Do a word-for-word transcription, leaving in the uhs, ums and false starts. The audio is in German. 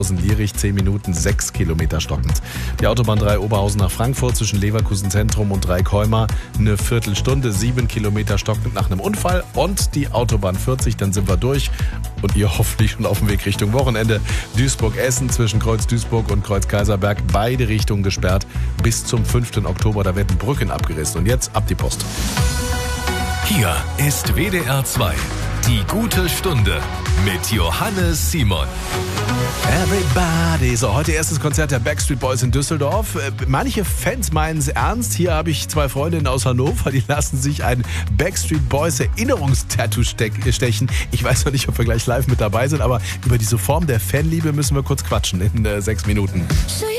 Lierich, zehn Minuten, sechs Kilometer stockend. Die Autobahn drei Oberhausen nach Frankfurt zwischen Leverkusen Zentrum und Dreikäumer eine Viertelstunde, sieben Kilometer stockend nach einem Unfall. Und die Autobahn vierzig, dann sind wir durch und ihr hoffentlich schon auf dem Weg Richtung Wochenende. Duisburg-Essen zwischen Kreuz Duisburg und Kreuz Kaiserberg, beide Richtungen gesperrt bis zum fünften Oktober. Da werden Brücken abgerissen. Und jetzt ab die Post. Hier ist W D R zwei, die gute Stunde mit Johannes Simon. Everybody. So, heute erstes Konzert der Backstreet Boys in Düsseldorf. Manche Fans meinen es ernst. Hier habe ich zwei Freundinnen aus Hannover, die lassen sich ein Backstreet Boys Erinnerungstattoo stechen. Ich weiß noch nicht, ob wir gleich live mit dabei sind, aber über diese Form der Fanliebe müssen wir kurz quatschen in äh, sechs Minuten.